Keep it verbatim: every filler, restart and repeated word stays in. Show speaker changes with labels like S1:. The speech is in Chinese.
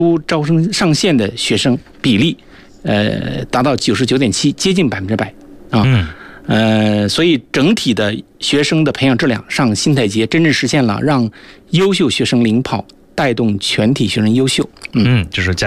S1: 招生上线的学生比例，呃，达到九十九点七，接近百分之百啊。
S2: 嗯。
S1: 呃，所以整体的学生的培养质量上新台阶，真正实现了让优秀学生领跑，带动全体学生优秀。
S2: 嗯，嗯，就是加。